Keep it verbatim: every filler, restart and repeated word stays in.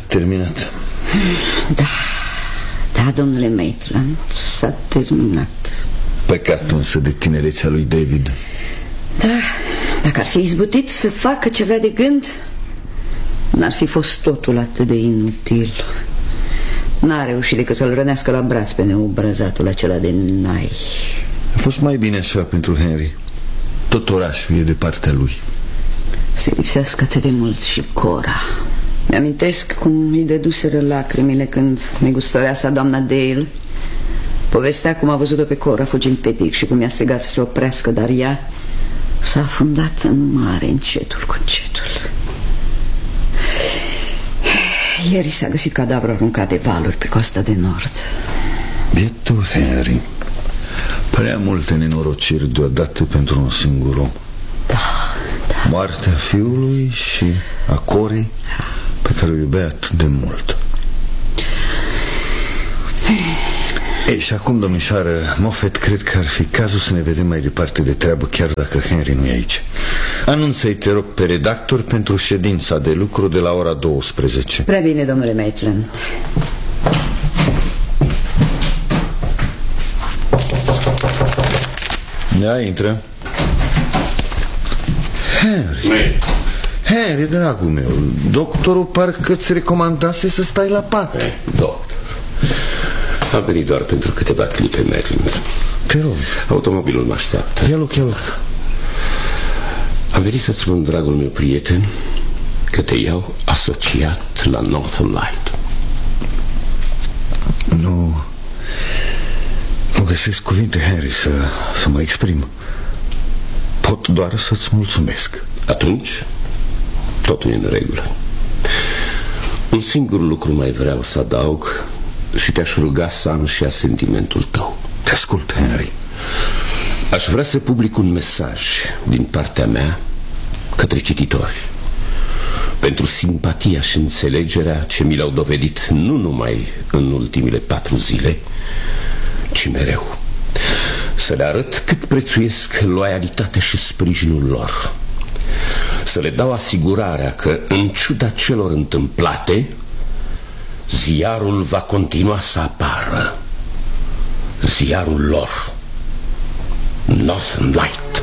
terminat. Da, da, domnule Maitland, s-a terminat. Păcat însă de tinerețea lui David. Da, dacă ar fi izbutit să facă ceva de gând, n-ar fi fost totul atât de inutil. N-a reușit decât să-l rănească la braț pe neobrăzatul acela de nai. A fost mai bine așa pentru Henry. Tot orașul e de partea lui. Se lipsească atât de mult și Cora. Mi-amintesc cum îi dăduseră lacrimile când negustoreasa doamna Dale povestea cum a văzut-o pe Cora fugind pe Dick și cum i-a strigat să se oprească, dar ea s-a afundat în mare încetul cu încetul. Ieri s-a găsit cadavrul aruncat de valuri pe coasta de nord. Bietul Henry. Prea multe nenorociri deodată pentru un singur om. Da, da. Moartea fiului și a Corei, pe care o iubea atât de mult. Ei, și acum, domnișoară Moffat, cred că ar fi cazul să ne vedem mai departe de treabă, chiar dacă Henry nu e aici. Anunță-i, te rog, pe redactor pentru ședința de lucru de la ora douăsprezece. Prea bine, domnule Maitland. Da, intră. Henry. Mei. Henry, dragul meu, doctorul parcă îți recomandase să stai la pat. Hey, doctor, am venit doar pentru câteva clipe, Maitland. Te rog. Automobilul mă așteaptă. Ia loc, ia loc. Am venit să-ți spun, dragul meu prieten, că te iau asociat la Northern Light. Nu Nu găsesc cuvinte, Henry, să, să mă exprim. Pot doar să-ți mulțumesc. Atunci, totul e în regulă. Un singur lucru mai vreau să adaug și te-aș ruga să am și asentimentul tău. Te ascult, Henry. Aș vrea să public un mesaj din partea mea către cititori, pentru simpatia și înțelegerea ce mi le-au dovedit nu numai în ultimile patru zile, ci mereu. Să le arăt cât prețuiesc loialitatea și sprijinul lor. Să le dau asigurarea că, în ciuda celor întâmplate, ziarul va continua să apară. Ziarul lor, Northern Light.